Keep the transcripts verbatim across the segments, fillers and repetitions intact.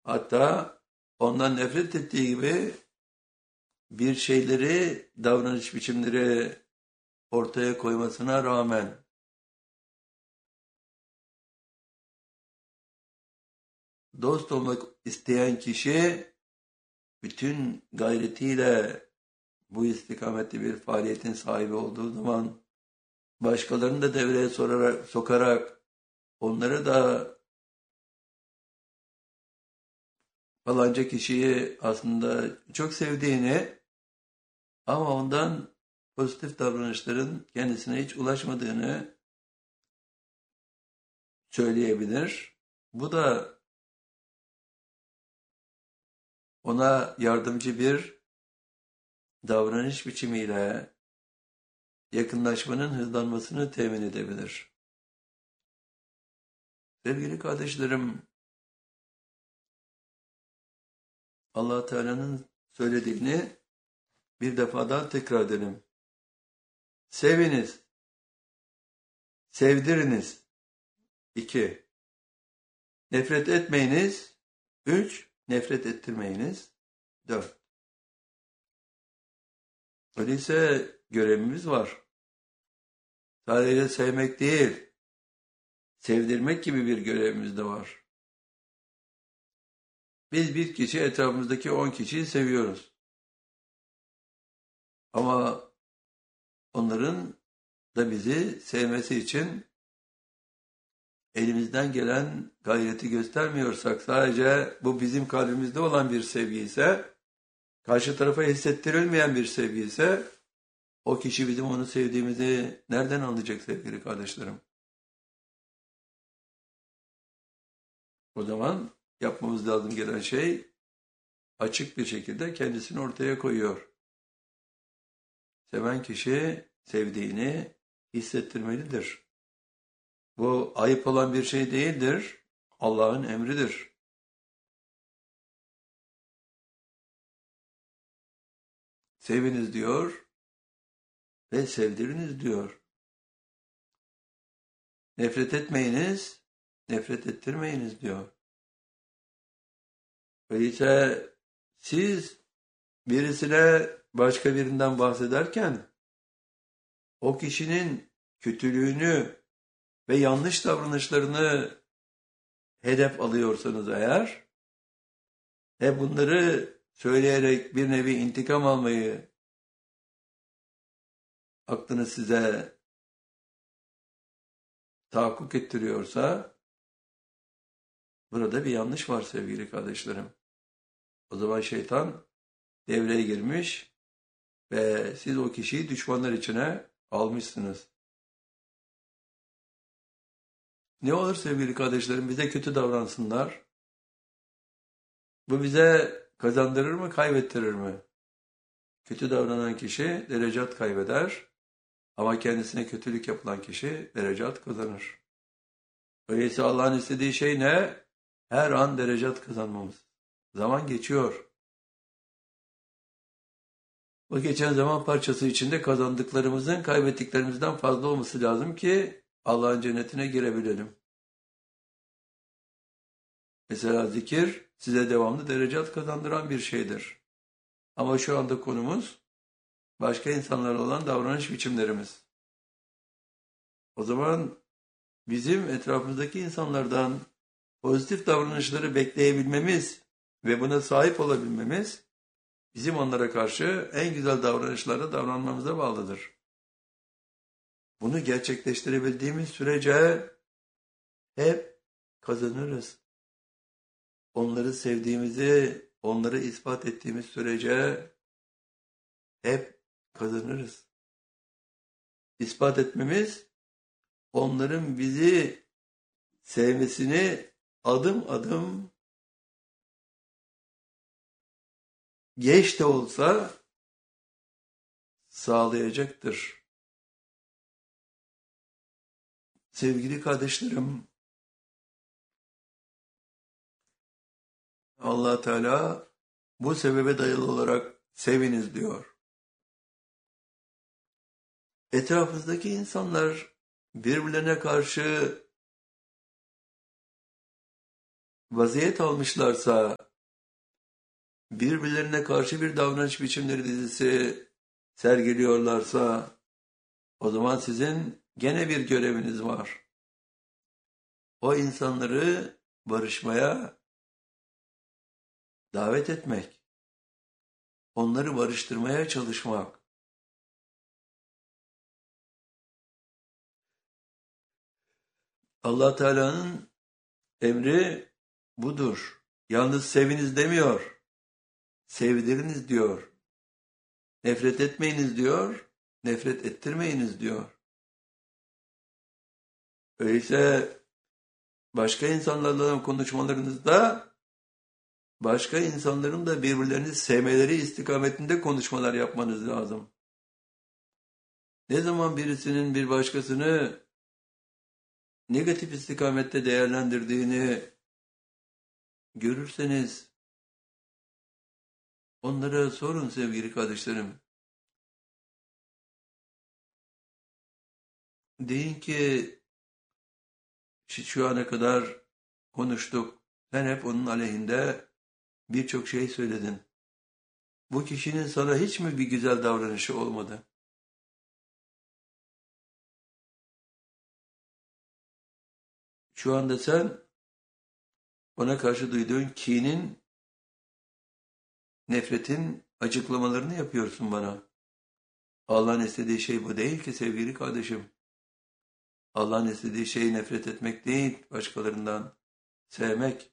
Hatta ondan nefret ettiği gibi bir şeyleri, davranış biçimleri ortaya koymasına rağmen dost olmak isteyen kişi bütün gayretiyle bu istikamette bir faaliyetin sahibi olduğu zaman başkalarını da devreye sorarak, sokarak onları da falanca kişiyi aslında çok sevdiğini ama ondan pozitif davranışların kendisine hiç ulaşmadığını söyleyebilir. Bu da ona yardımcı bir davranış biçimiyle yakınlaşmanın hızlanmasını temin edebilir. Sevgili kardeşlerim, Allah Teala'nın söylediğini bir defa daha tekrar edelim. Seviniz, sevdiriniz. İki, nefret etmeyiniz. Üç, nefret ettirmeyiniz. Dört. Öyleyse görevimiz var. Sadece sevmek değil, sevdirmek gibi bir görevimiz de var. Biz bir kişi, etrafımızdaki on kişiyi seviyoruz. Ama onların da bizi sevmesi için elimizden gelen gayreti göstermiyorsak, sadece bu bizim kalbimizde olan bir sevgi ise, karşı tarafa hissettirilmeyen bir sevgi ise, o kişi bizim onu sevdiğimizi nereden anlayacak sevgili kardeşlerim? O zaman yapmamız lazım gelen şey, açık bir şekilde kendisini ortaya koyuyor. Seven kişi sevdiğini hissettirmelidir. Bu ayıp olan bir şey değildir. Allah'ın emridir. Seviniz diyor ve sevdiriniz diyor. Nefret etmeyiniz, nefret ettirmeyiniz diyor. Öyleyse siz birisine başka birinden bahsederken o kişinin kötülüğünü ve yanlış davranışlarını hedef alıyorsanız eğer ve bunları söyleyerek bir nevi intikam almayı aklınız size tahakkuk ettiriyorsa burada bir yanlış var sevgili kardeşlerim. O zaman şeytan devreye girmiş ve siz o kişiyi düşmanlar içine almışsınız. Ne olur sevgili kardeşlerim, bize kötü davransınlar. Bu bize kazandırır mı, kaybettirir mi? Kötü davranan kişi derecat kaybeder ama kendisine kötülük yapılan kişi derecat kazanır. Öyleyse Allah'ın istediği şey ne? Her an derecat kazanmamız. Zaman geçiyor. Bu geçen zaman parçası içinde kazandıklarımızın kaybettiklerimizden fazla olması lazım ki Allah'ın cennetine girebilelim. Mesela zikir size devamlı derecat kazandıran bir şeydir. Ama şu anda konumuz başka insanlarla olan davranış biçimlerimiz. O zaman bizim etrafımızdaki insanlardan pozitif davranışları bekleyebilmemiz ve buna sahip olabilmemiz bizim onlara karşı en güzel davranışlarla davranmamıza bağlıdır. Bunu gerçekleştirebildiğimiz sürece hep kazanırız. Onları sevdiğimizi, onları ispat ettiğimiz sürece hep kazanırız. İspat etmemiz, onların bizi sevmesini adım adım geç de olsa sağlayacaktır. Sevgili kardeşlerim, Allah Teala bu sebebe dayalı olarak seviniz diyor. Etrafınızdaki insanlar birbirlerine karşı vaziyet almışlarsa, birbirlerine karşı bir davranış biçimleri dizisi sergiliyorlarsa, o zaman sizin gene bir göreviniz var. O insanları barışmaya davet etmek, onları barıştırmaya çalışmak. Allah Teala'nın emri budur. Yalnız seviniz demiyor, sevdiriniz diyor. Nefret etmeyiniz diyor, nefret ettirmeyiniz diyor. Öyleyse başka insanlarla konuşmalarınızda başka insanların da birbirlerini sevmeleri istikametinde konuşmalar yapmanız lazım. Ne zaman birisinin bir başkasını negatif istikamette değerlendirdiğini görürseniz onlara sorun sevgili kardeşlerim. Deyin ki şu ana kadar konuştuk. Sen hep onun aleyhinde birçok şey söyledin. Bu kişinin sana hiç mi bir güzel davranışı olmadı? Şu anda sen ona karşı duyduğun kinin, nefretin açıklamalarını yapıyorsun bana. Allah'ın istediği şey bu değil ki sevgili kardeşim. Allah'ın istediği şey nefret etmek değil, başkalarından sevmek.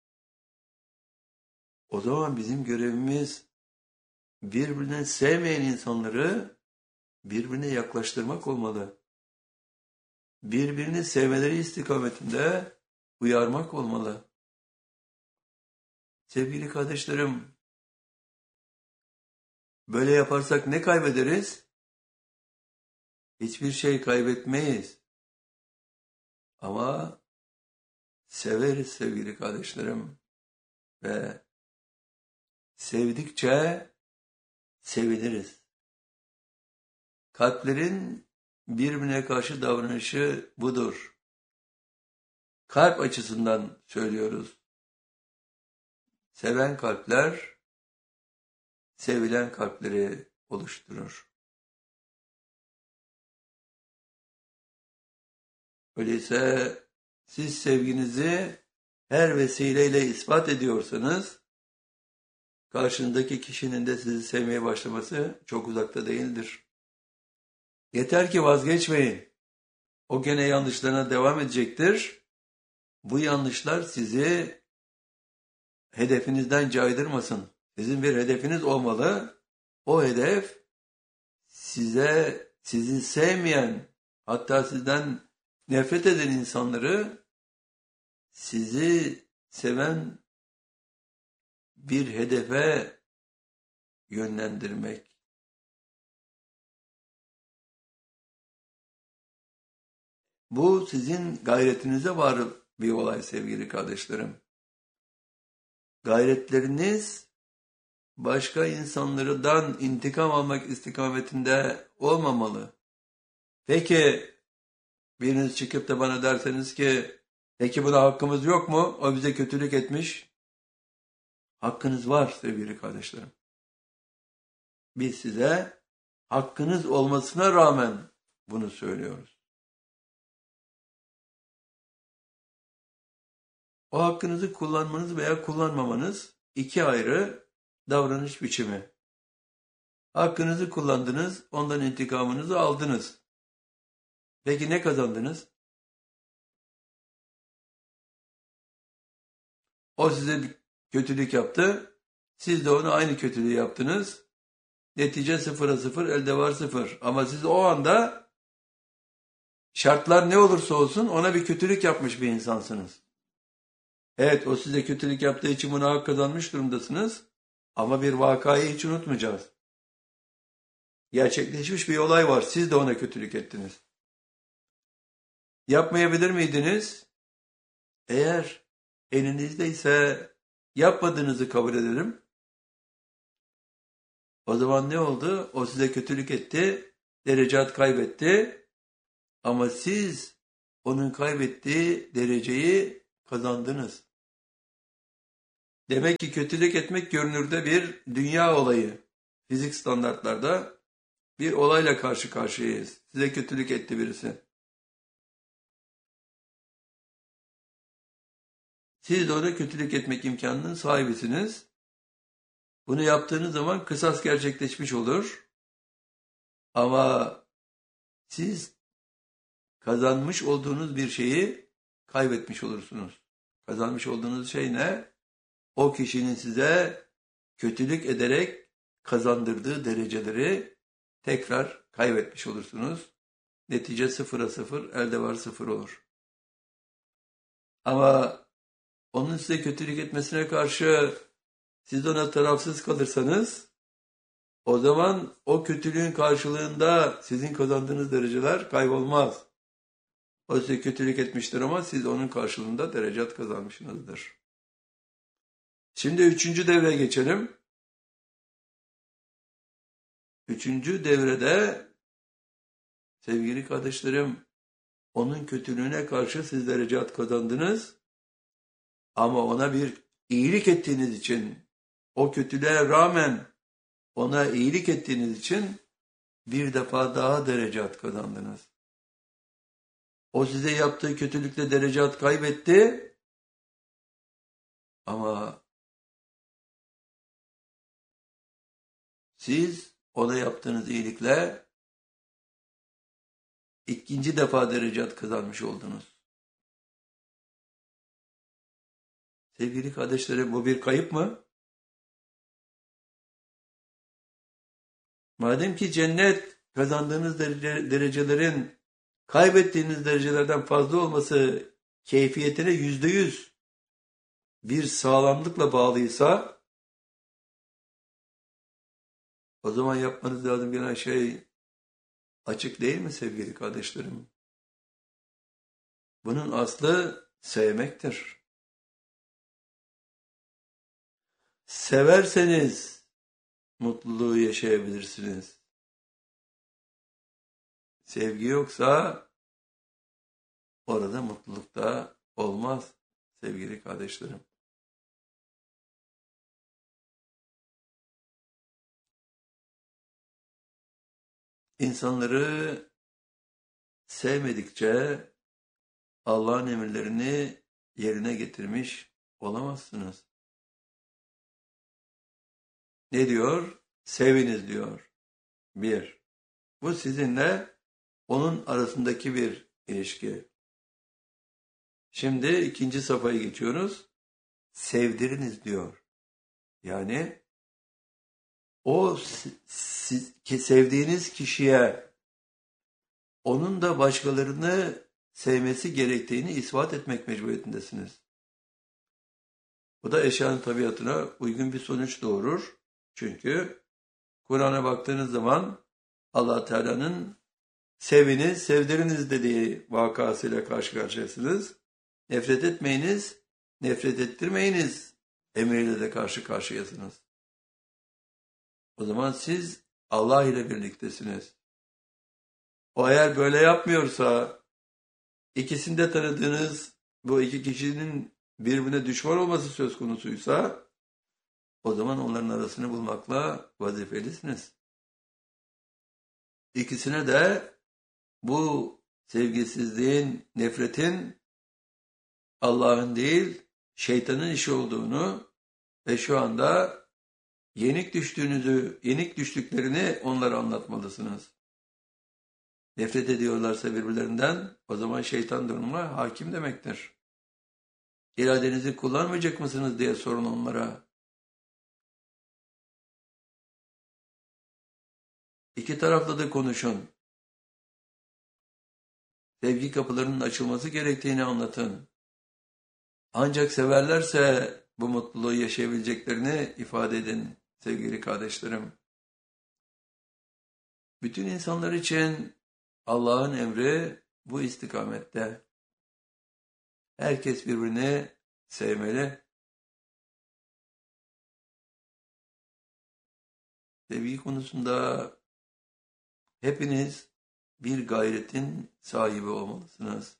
O zaman bizim görevimiz birbirine sevmeyen insanları birbirine yaklaştırmak olmalı. Birbirini sevmeleri istikametinde uyarmak olmalı. Sevgili kardeşlerim, böyle yaparsak ne kaybederiz? Hiçbir şey kaybetmeyiz. Ama severiz sevgili kardeşlerim. Ve sevdikçe seviniriz. Kalplerin birbirine karşı davranışı budur. Kalp açısından söylüyoruz. Seven kalpler, sevilen kalpleri oluşturur. Öyleyse siz sevginizi her vesileyle ispat ediyorsanız, karşındaki kişinin de sizi sevmeye başlaması çok uzakta değildir. Yeter ki vazgeçmeyin. O gene yanlışlarına devam edecektir. Bu yanlışlar sizi hedefinizden caydırmasın. Sizin bir hedefiniz olmalı. O hedef size, sizi sevmeyen, hatta sizden nefret eden insanları sizi seven bir hedefe yönlendirmek. Bu sizin gayretinize bağlı bir olay sevgili kardeşlerim. Gayretleriniz başka insanlardan intikam almak istikametinde olmamalı. Peki biriniz çıkıp da bana derseniz ki peki buna hakkımız yok mu? O bize kötülük etmiş. Hakkınız var sevgili kardeşlerim. Biz size hakkınız olmasına rağmen bunu söylüyoruz. O hakkınızı kullanmanız veya kullanmamanız iki ayrı davranış biçimi. Hakkınızı kullandınız, ondan intikamınızı aldınız. Peki ne kazandınız? O size bir kötülük yaptı, siz de ona aynı kötülüğü yaptınız. Netice sıfıra sıfır, elde var sıfır. Ama siz o anda şartlar ne olursa olsun ona bir kötülük yapmış bir insansınız. Evet, o size kötülük yaptığı için buna hak kazanmış durumdasınız. Ama bir vakayı hiç unutmayacağız. Gerçekleşmiş bir olay var. Siz de ona kötülük ettiniz. Yapmayabilir miydiniz? Eğer elinizdeyse yapmadığınızı kabul edelim. O zaman ne oldu? O size kötülük etti, derecat kaybetti. Ama siz onun kaybettiği dereceyi kazandınız. Demek ki kötülük etmek görünürde bir dünya olayı. Fizik standartlarda bir olayla karşı karşıyayız. Size kötülük etti birisi. Siz de ona kötülük etmek imkanının sahibisiniz. Bunu yaptığınız zaman kısas gerçekleşmiş olur. Ama siz kazanmış olduğunuz bir şeyi kaybetmiş olursunuz. Kazanmış olduğunuz şey ne? O kişinin size kötülük ederek kazandırdığı dereceleri tekrar kaybetmiş olursunuz. Netice sıfıra sıfır, elde var sıfır olur. Ama onun size kötülük etmesine karşı siz ona tarafsız kalırsanız, o zaman o kötülüğün karşılığında sizin kazandığınız dereceler kaybolmaz. O size kötülük etmiştir ama siz onun karşılığında derecat kazanmışsınızdır. Şimdi üçüncü devreye geçelim. Üçüncü devrede sevgili kardeşlerim, onun kötülüğüne karşı siz derecat kazandınız ama ona bir iyilik ettiğiniz için, o kötülüğe rağmen ona iyilik ettiğiniz için bir defa daha derecat kazandınız. O size yaptığı kötülükle derecat kaybetti ama siz ona yaptığınız iyilikle ikinci defa derecat kazanmış oldunuz. Sevgili kardeşlerim, bu bir kayıp mı? Madem ki cennet kazandığınız derece, derecelerin kaybettiğiniz derecelerden fazla olması keyfiyetine yüzde yüz bir sağlamlıkla bağlıysa, o zaman yapmanız lazım gelen şey açık değil mi sevgili kardeşlerim? Bunun aslı sevmektir. Severseniz mutluluğu yaşayabilirsiniz. Sevgi yoksa orada mutluluk da olmaz sevgili kardeşlerim. İnsanları sevmedikçe Allah'ın emirlerini yerine getirmiş olamazsınız. Ne diyor? Seviniz diyor. Bir. Bu sizinle onun arasındaki bir ilişki. Şimdi ikinci safhaya geçiyoruz. Sevdiriniz diyor. Yani o siz, sevdiğiniz kişiye onun da başkalarını sevmesi gerektiğini ispat etmek mecburiyetindesiniz. Bu da eşyanın tabiatına uygun bir sonuç doğurur. Çünkü Kur'an'a baktığınız zaman Allah Teala'nın seviniz, sevdiriniz dediği vakasıyla karşı karşıyasınız. Nefret etmeyiniz, nefret ettirmeyiniz emriyle de karşı karşıyasınız. O zaman siz Allah ile birliktesiniz. O eğer böyle yapmıyorsa, ikisinde tanıdığınız bu iki kişinin birbirine düşman olması söz konusuysa, o zaman onların arasını bulmakla vazifelisiniz. İkisine de bu sevgisizliğin, nefretin Allah'ın değil, şeytanın işi olduğunu ve şu anda yenik düştüğünüzü, yenik düştüklerini onlara anlatmalısınız. Nefret ediyorlarsa birbirlerinden, o zaman şeytan durumuna hakim demektir. İradenizi kullanmayacak mısınız diye sorun onlara. İki tarafla da konuşun. Sevgi kapılarının açılması gerektiğini anlatın. Ancak severlerse bu mutluluğu yaşayabileceklerini ifade edin sevgili kardeşlerim. Bütün insanlar için Allah'ın emri bu istikamette. Herkes birbirini sevmeli. Sevgi konusunda hepiniz bir gayretin sahibi olmalısınız.